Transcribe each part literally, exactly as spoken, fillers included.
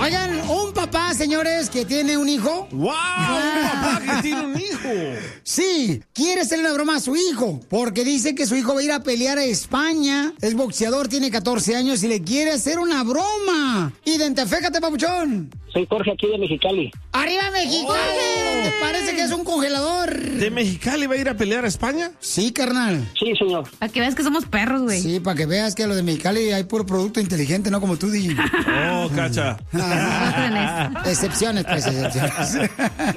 Oigan, un papá, señores, que tiene un hijo. ¡Wow! Un papá que tiene un hijo. Sí, quiere hacerle una broma a su hijo, porque dice que su hijo va a ir a pelear a España. Es boxeador, tiene catorce años y le quiere hacer una broma. Identifícate, papuchón. Soy Jorge, aquí de Mexicali. ¡Arriba, Mexicali! Oh. Parece que es un congelador. ¿De Mexicali va a ir a pelear a España? Sí, carnal. Sí, señor. Para que veas que somos perros, güey. Sí, para que veas que a los de Mexicali hay puro producto inteligente, no como tú, D J. Oh, cacha. Excepciones, pues, excepciones.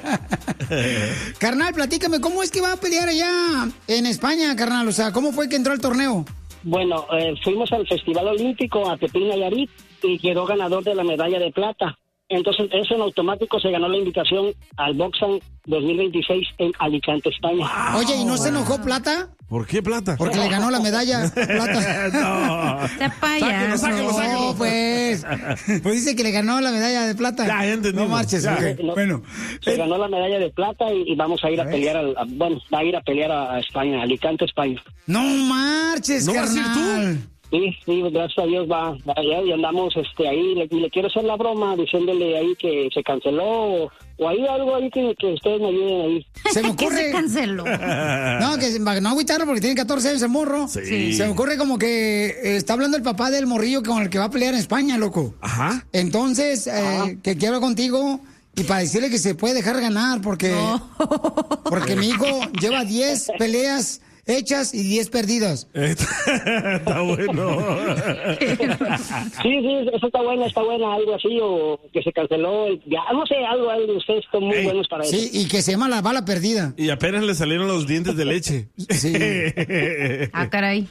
Carnal, platícame, ¿cómo es que va a pelear allá en España, carnal? O sea, ¿cómo fue que entró al torneo? Bueno, eh, fuimos al Festival Olímpico a Tepic, Nayarit, y quedó ganador de la medalla de plata. Entonces, eso en automático se ganó la invitación al Boxan dos mil veintiséis en Alicante, España. Wow. Oye, ¿y no se enojó Plata? ¿Por qué Plata? Porque le ganó la medalla Plata. No. Se payaso. Sáquelo, sáquelo, sáquelo. No, pues. Pues dice que le ganó la medalla de plata. Ya, ya entendimos. No marches. Ya. Okay. No, Bueno. Se eh, ganó la medalla de plata y, y vamos a ir a, a pelear, al, a, bueno, va a ir a pelear a, a España, a Alicante, España. No marches, ¿No vas a ir carnal. tú? Sí, sí, gracias a Dios va, va allá y andamos este, ahí, le, le quiero hacer la broma diciéndole ahí que se canceló o, o hay algo ahí que, que ustedes me ayuden ahí. Se me Que ocurre. se canceló. No, que se- no agüitarlo porque tiene catorce años el morro. Sí. Se me ocurre como que eh, está hablando el papá del morrillo con el que va a pelear en España, loco. Ajá. Entonces, eh, que quiero hablar contigo y para decirle que se puede dejar ganar porque, porque mi hijo lleva diez peleas hechas y diez perdidas. Está bueno. Sí, sí, eso está bueno, está buena, algo así, o que se canceló, ya no sé, algo, algo, ustedes son muy Ey, buenos para Sí, eso. y que se llama la bala perdida. Y apenas le salieron los dientes de leche. Sí. Ah, caray.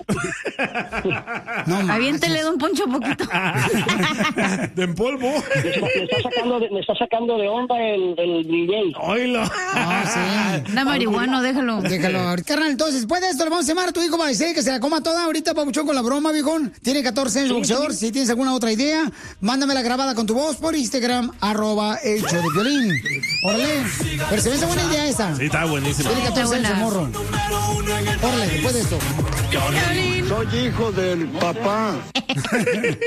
No Aviéntele manches. de un poncho poquito. ¿De en polvo? Me está, me está sacando de, me está sacando de onda el, el D J. ¡Oílo! Ah, sí. Da marihuano, déjalo. Déjalo. Carnal, entonces, después de esto le vamos a llamar a tu hijo para decir que se la coma toda ahorita, papuchón, con la broma, viejón. Tiene catorce años, boxeador. Si tienes alguna otra idea, mándame la grabada con tu voz por Instagram, arroba el show de violín. Órale. Pero se me hace buena idea esa. Sí, está buenísimo. Tiene catorce años el morro. Órale, después de esto. Soy hijo del papá.